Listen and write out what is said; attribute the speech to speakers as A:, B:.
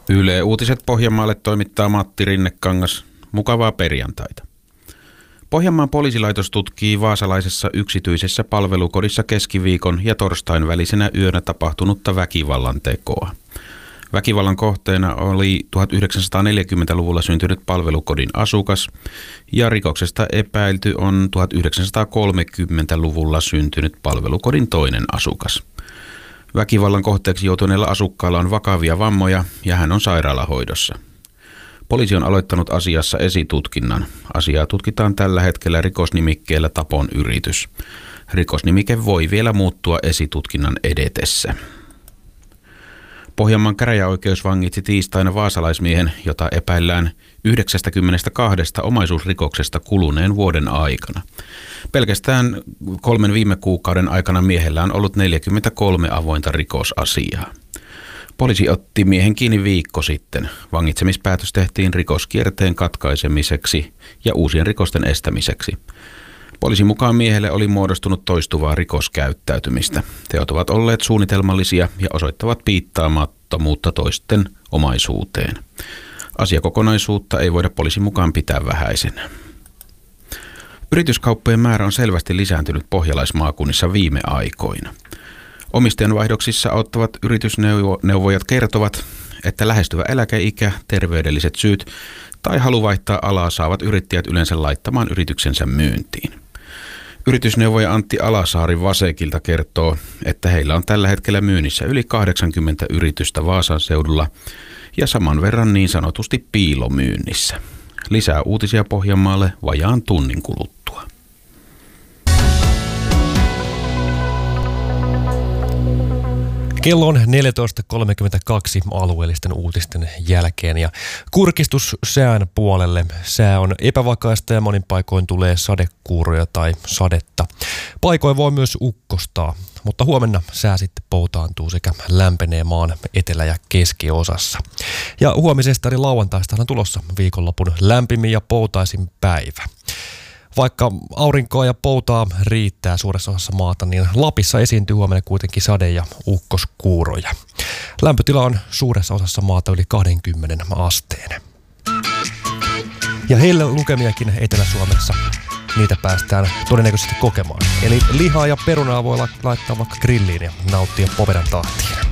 A: Yle Uutiset Pohjanmaalle toimittaa Matti Rinnekangas. Mukavaa perjantaita. Pohjanmaan poliisilaitos tutkii vaasalaisessa yksityisessä palvelukodissa keskiviikon ja torstain välisenä yönä tapahtunutta väkivallan tekoa. Väkivallan kohteena oli 1940-luvulla syntynyt palvelukodin asukas ja rikoksesta epäilty on 1930-luvulla syntynyt palvelukodin toinen asukas. Väkivallan kohteeksi joutuneella asukkaalla on vakavia vammoja ja hän on sairaalahoidossa. Poliisi on aloittanut asiassa esitutkinnan. Asiaa tutkitaan tällä hetkellä rikosnimikkeellä tapon yritys. Rikosnimike voi vielä muuttua esitutkinnan edetessä. Pohjanmaan käräjäoikeus vangitsi tiistaina vaasalaismiehen, jota epäillään 92 omaisuusrikoksesta kuluneen vuoden aikana. Pelkästään 3 viime kuukauden aikana miehellä on ollut 43 avointa rikosasiaa. Poliisi otti miehen kiinni viikko sitten. Vangitsemispäätös tehtiin rikoskierteen katkaisemiseksi ja uusien rikosten estämiseksi. Poliisin mukaan miehelle oli muodostunut toistuvaa rikoskäyttäytymistä. Teot ovat olleet suunnitelmallisia ja osoittavat piittaamattomuutta toisten omaisuuteen. Asiakokonaisuutta ei voida poliisin mukaan pitää vähäisenä. Yrityskauppojen määrä on selvästi lisääntynyt pohjalaismaakunnissa viime aikoina. Omistajanvaihdoksissa auttavat yritysneuvojat kertovat, että lähestyvä eläkeikä, terveydelliset syyt tai halu vaihtaa alaa saavat yrittäjät yleensä laittamaan yrityksensä myyntiin. Yritysneuvoja Antti Alasaari Vasekilta kertoo, että heillä on tällä hetkellä myynnissä yli 80 yritystä Vaasan seudulla ja saman verran niin sanotusti piilomyynnissä. Lisää uutisia Pohjanmaalle vajaan tunnin kuluttua.
B: Kello on 14.32 alueellisten uutisten jälkeen ja kurkistus sään puolelle. Sää on epävakaista ja monin paikoin tulee sadekuuroja tai sadetta. Paikoin voi myös ukkostaa, mutta huomenna sää sitten poutaantuu sekä lämpenee maan etelä- ja keskiosassa. Ja huomisesta eli lauantaista on tulossa viikonlopun lämpimin ja poutaisin päivä. Vaikka aurinkoa ja poutaa riittää suuressa osassa maata, niin Lapissa esiintyy huomenna kuitenkin sade- ja ukkoskuuroja. Lämpötila on suuressa osassa maata yli 20 asteen. Ja heillä lukemiakin Etelä-Suomessa, niitä päästään todennäköisesti kokemaan. Eli lihaa ja perunaa voi laittaa vaikka grilliin ja nauttia poveran tahtiin.